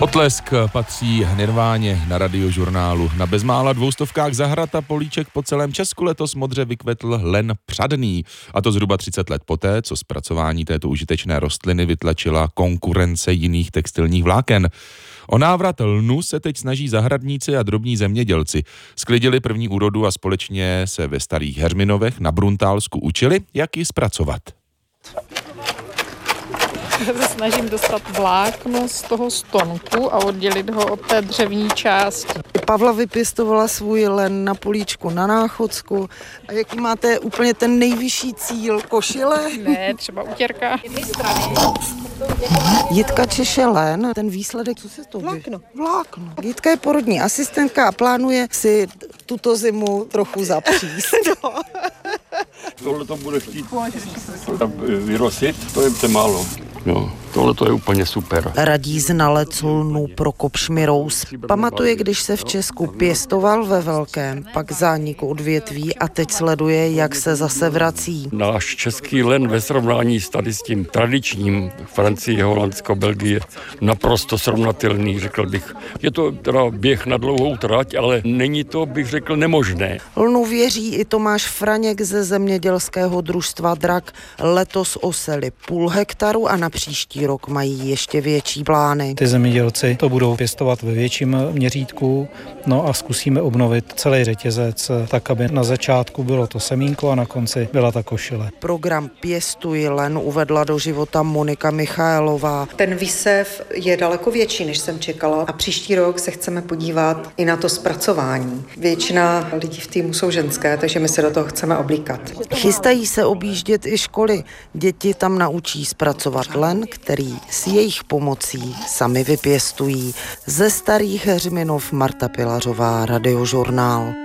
Potlesk patří Nirváně na Radiožurnálu. Na bezmála 200 zahrad a políček po celém Česku letos modře vykvetl len přadný. A to zhruba 30 let poté, co zpracování této užitečné rostliny vytlačila konkurence jiných textilních vláken. O návrat lnu se teď snaží zahradníci a drobní zemědělci. Sklidili první úrodu a společně se ve Starých Heřminovech na Bruntálsku učili, jak ji zpracovat. Se snažím dostat vlákno z toho stonku a oddělit ho od té dřevní části. Pavla vypěstovala svůj len na políčku na Náchodsku. A jaký máte úplně ten nejvyšší cíl? Košile? Ne, třeba utěrka. Jitka češe len, ten výsledek, co se to Vlákno. Jitka je porodní asistentka a plánuje si tuto zimu trochu zapříst. Tohle to bude chtít vyrosit, to je málo. Jo, tohle to je úplně super. Radí znalec lnu Prokop Šmirous. Pamatuje, když se v Česku pěstoval ve velkém, pak zánik odvětví a teď sleduje, jak se zase vrací. Náš český len ve srovnání s tady s tím tradičním Francie, Holandsko, Belgie naprosto srovnatelný, řekl bych. Je to teda běh na dlouhou trať, ale není to, bych řekl, nemožné. Lnu věří i Tomáš Franěk ze zemědělského družstva Drak. Letos oseli 0,5 hektaru a na příští rok mají ještě větší plány. Ty zemědělci to budou pěstovat ve větším měřítku, no a zkusíme obnovit celý řetězec, tak aby na začátku bylo to semínko a na konci byla ta košile. Program Pěstuj len uvedla do života Monika Michaelová. Ten výsev je daleko větší, než jsem čekala a příští rok se chceme podívat i na to zpracování. Většina lidí v týmu jsou ženské, takže my se do toho chceme oblíkat. Chystají se objíždět i školy. Děti tam naučí zpracovat len, který s jejich pomocí sami vypěstují. Ze Starých Heřminov Marta Pilařová, Radiožurnál.